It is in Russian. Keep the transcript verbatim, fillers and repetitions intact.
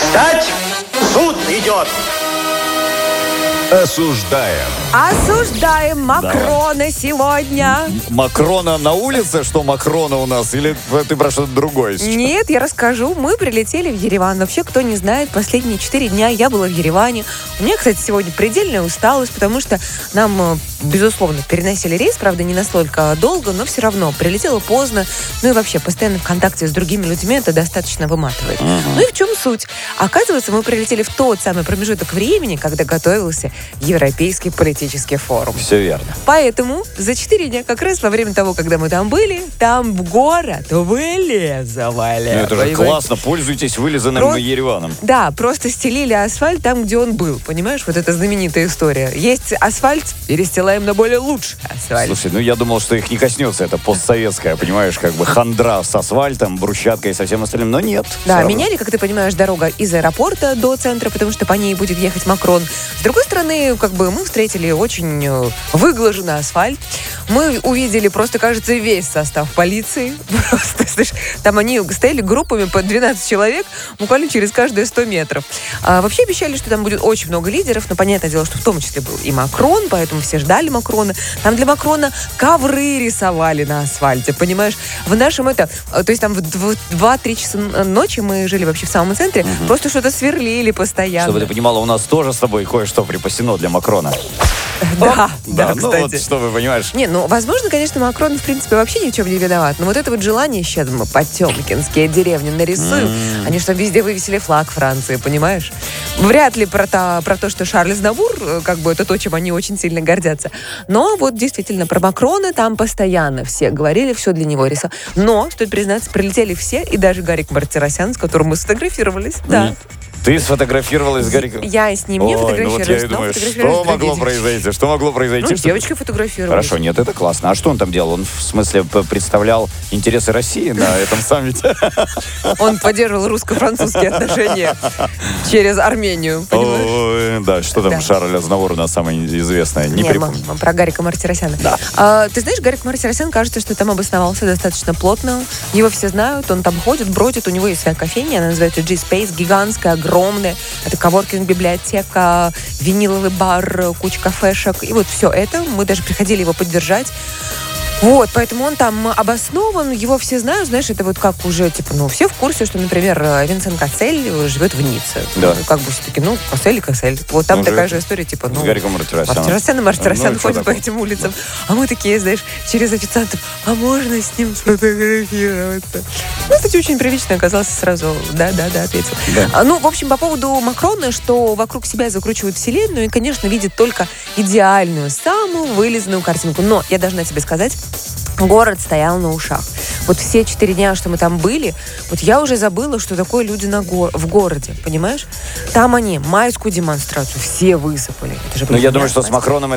Встать! Суд идет! Осуждаем. Осуждаем Макрона сегодня. Макрона на улице? Что Макрона у нас? Или ты про что-то другое сейчас? Нет, я расскажу. Мы прилетели в Ереван. Вообще, кто не знает, последние четыре дня я была в Ереване. У меня, кстати, сегодня предельная усталость, потому что нам, безусловно, переносили рейс. Правда, не настолько долго, но все равно. Прилетела поздно. Ну и вообще, постоянно в контакте с другими людьми это достаточно выматывает. Uh-huh. Ну и в чем суть? Оказывается, мы прилетели в тот самый промежуток времени, когда готовился Европейский политический форум. Все верно. Поэтому за четыре дня, как раз во время того, когда мы там были, там в город вылезывали. Ну, это же классно. Пользуйтесь вылизанным Про... Ереваном. Да, просто стелили асфальт там, где он был. Понимаешь, вот эта знаменитая история. Есть асфальт, перестилаем на более лучший асфальт. Слушай, ну я думал, что их не коснется. Это постсоветская, понимаешь, как бы хандра с асфальтом, брусчаткой и со всем остальным. Но нет. Да, меняли, как ты понимаешь, дорога из аэропорта до центра, потому что по ней будет ехать Макрон. С другой стороны, как бы мы встретили очень выглаженный асфальт. Мы увидели просто, кажется, весь состав полиции. Просто, слышь, там они стояли группами по двенадцать человек, буквально через каждые сто метров. А, вообще обещали, что там будет очень много лидеров, но понятное дело, что в том числе был и Макрон, поэтому все ждали Макрона. Там для Макрона ковры рисовали на асфальте, понимаешь? В нашем это... То есть там в два-три часа ночи мы жили вообще в самом центре, угу. Просто что-то сверлили постоянно. Чтобы ты понимала, у нас тоже с тобой кое-что припасено для Макрона. Да, да, да, ну кстати. Вот, что вы понимаешь. Не, ну, возможно, конечно, Макрон, в принципе, вообще ни в чем не виноват. Но вот это вот желание, сейчас мы потемкинские деревни нарисуем, mm. они что, везде вывесили флаг Франции, понимаешь? Вряд ли про то, про то, что Шарль Азнавур, как бы, это то, чем они очень сильно гордятся. Но вот действительно, про Макрона там постоянно все говорили, все для него рисовали. Но, стоит признаться, прилетели все, и даже Гарик Мартиросян, с которым мы сфотографировались, mm. да. Ты сфотографировалась с Гариком? Я с ним не Ой, фотографировалась. Ну вот я и думаю, что могло произойти? Что могло произойти? Ну, с девочкой фотографировалась. Хорошо, нет, это классно. А что он там делал? Он, в смысле, представлял интересы России на этом саммите? Он поддерживал русско-французские отношения через Армению, понимаешь? Да, что там Шарль Азнавур у нас самое известное? Не припомню. Про Гарика Мартиросяна. Да. Ты знаешь, Гарик Мартиросян, кажется, что там обосновался достаточно плотно. Его все знают, он там ходит, бродит. У него есть своя кофейня, она называется G-Space, гигантская, огромная. Это коворкинг, библиотека, виниловый бар, куча кафешек. И вот все это. Мы даже приходили его поддержать. Вот, поэтому он там обоснован, его все знают, знаешь, это вот как уже, типа, ну, все в курсе, что, например, Винсент Кассель живет в Ницце. Да. Ну, как бы все таки, ну, Кассель и Кассель. Вот там ну, такая же история, типа, ну... С Гариком Мартиросяном. Мартиросян и Мартиросян ну, ходят по этим улицам. Да. А мы такие, знаешь, через официантов, а можно с ним сфотографироваться? Ну, кстати, очень прилично оказался сразу, да-да-да, ответил. Да. А, ну, в общем, по поводу Макрона, что вокруг себя закручивает вселенную и, конечно, видит только идеальную, самую вылизанную картинку. Но я должна тебе сказать, город стоял на ушах. Вот все четыре дня, что мы там были, вот я уже забыла, что такое люди на го- в городе, понимаешь? Там они майскую демонстрацию все высыпали. Это же ну, я думаю, что с Макроном